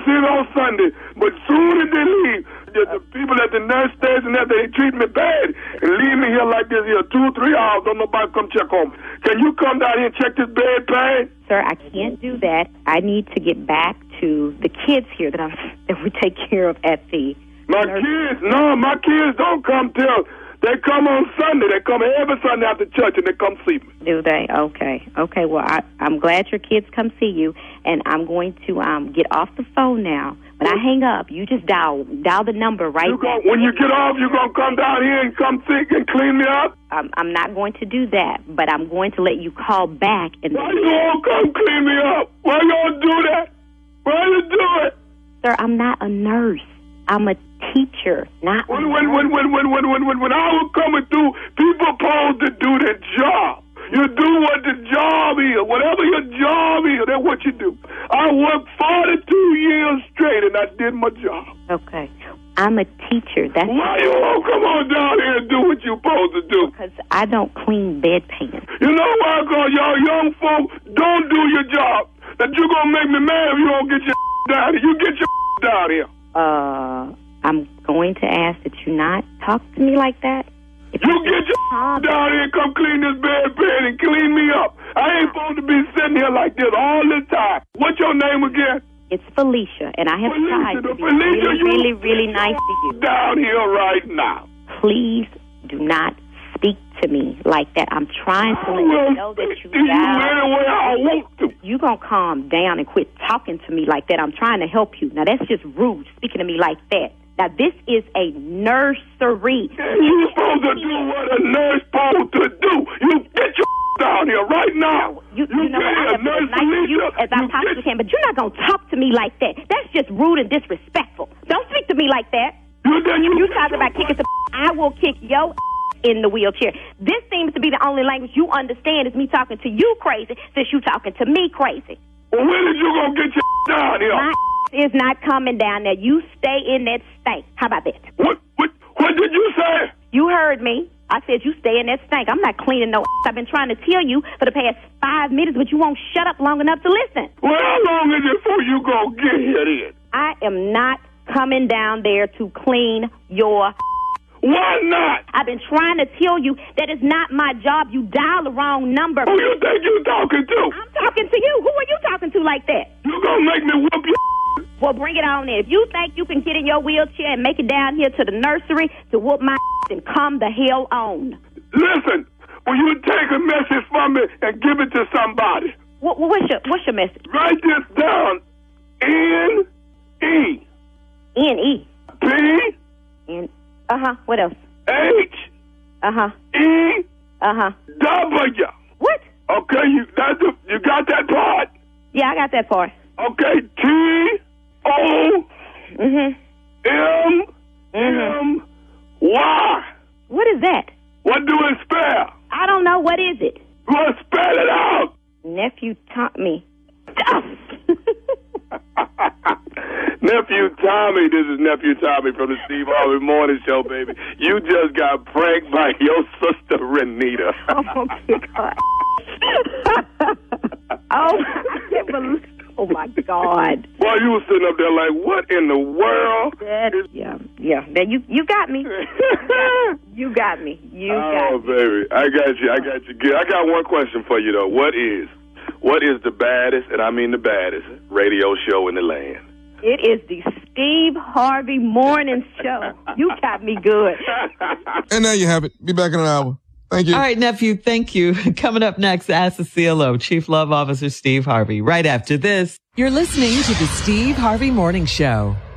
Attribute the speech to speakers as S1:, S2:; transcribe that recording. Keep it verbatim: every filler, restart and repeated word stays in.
S1: see it on Sunday. But soon as they leave, the, the people at the nurse station, that they treat me bad and leave me here like this here two, three hours. Don't nobody come check on me. Can you come down here and check this bed pain?
S2: Sir, I can't do that. I need to get back to the kids here that, I'm, that we take care of at the
S1: My
S2: nurse.
S1: kids, no, my kids don't come till they come on Sunday. They come every Sunday after church and they come see me.
S2: Do they? Okay. Okay, well, I, I'm glad your kids come see you, and I'm going to um, get off the phone now. When I hang up, you just dial dial the number right
S1: You
S2: now.
S1: gonna, when you get off, you going to come down here and come see and clean me up?
S2: Um, I'm not going to do that, but I'm going to let you call back. And
S1: Why you all come clean me up? Why you all do that? Why you do it?
S2: Sir, I'm not a nurse. I'm a teacher, not
S1: When
S2: a
S1: when
S2: nurse.
S1: when when when when when when when I was coming through, people supposed to do their job. You do what the job is. Whatever your job is, that's what you do. I worked forty-two years straight, and I did my job.
S2: Okay. I'm a teacher. That's
S1: Why you all come on down here and do what you supposed to do?
S2: because I don't clean bedpans.
S1: You know why? Because y'all young folk don't do your job. That you going to make me mad if you don't get your down here. You get your down here.
S2: Uh, I'm going to ask that you not talk to me like that. If
S1: You get your
S2: calm
S1: down here and come clean this bedpan and clean me up. I ain't supposed to be sitting here like this all the time. What's your name again?
S2: It's Felicia, and I have
S1: Felicia,
S2: tried to
S1: the
S2: be
S1: Felicia,
S2: really,
S1: you
S2: really, really nice to you.
S1: Down here right now.
S2: Please do not speak to me like that. I'm trying to
S1: I
S2: let
S1: will
S2: you know that
S1: speak
S2: you
S1: to you
S2: dialed.
S1: any way I want to.
S2: You gonna calm down and quit talking to me like that. I'm trying to help you. Now that's just rude, speaking to me like that. Now this is a nursery.
S1: And you supposed to do what a nurse supposed to do. You get your down here right now.
S2: You, you know
S1: get
S2: what? I
S1: here,
S2: have been
S1: Nurse
S2: as nice to you
S1: Felicia.
S2: as I
S1: You
S2: possibly
S1: get-
S2: can, but you're not gonna talk to me like that. That's just rude and disrespectful. Don't speak to me like that.
S1: You, then you,
S2: You talking about kicking some I will kick your in the wheelchair. This seems to be the only language you understand is me talking to you crazy since you talking to me crazy.
S1: Well, when is you going to get your down here?
S2: My is not coming down there. You stay in that stank. How about that?
S1: What, what, what did you say?
S2: You heard me. I said you stay in that stank. I'm not cleaning no I've been trying to tell you for the past five minutes, but you won't shut up long enough to listen.
S1: Well, how long is it before you going to get here then?
S2: I am not coming down there to clean your
S1: Why not?
S2: I've been trying to tell you that it's not my job. You dial the wrong number.
S1: Who you think you talking to?
S2: I'm talking to you. Who are you talking to like that?
S1: You going to make me whoop your
S2: Well, bring it on in. If you think you can get in your wheelchair and make it down here to the nursery to whoop my then come the hell on.
S1: Listen, will you take a message from me and give it to somebody?
S2: What, what's your What's your message?
S1: Write this down. N E
S2: N E.
S1: P
S2: N. Uh huh. What else?
S1: H
S2: Uh huh.
S1: E
S2: Uh huh.
S1: W.
S2: What?
S1: Okay, you that's the, you got that part?
S2: Yeah, I got that part.
S1: Okay, T O
S2: Mhm.
S1: M
S2: Mhm.
S1: M Y.
S2: What is that?
S1: What do it spell?
S2: I don't know. What is it?
S1: Well, spell it out.
S2: Nephew taught me.
S1: Nephew Tommy, this is Nephew Tommy from the Steve Harvey Morning Show, baby. You just got pranked by your sister, Renita.
S2: Oh, my God. Oh, I can't believe. Oh, my God.
S1: Well, you were sitting up there like, what in the world?
S2: That is, yeah, yeah. That you, you got me. You got me. You got
S1: Oh,
S2: me.
S1: baby, I got you. I got you. Good. I got one question for you, though. What is, what is the baddest, and I mean the baddest, radio show in the land?
S2: It is the Steve Harvey Morning Show. You got me good.
S3: And there you have it. Be back in an hour. Thank you.
S4: All right, nephew, thank you. Coming up next, Ask the C L O, Chief Love Officer Steve Harvey. Right after this.
S5: You're listening to the Steve Harvey Morning Show.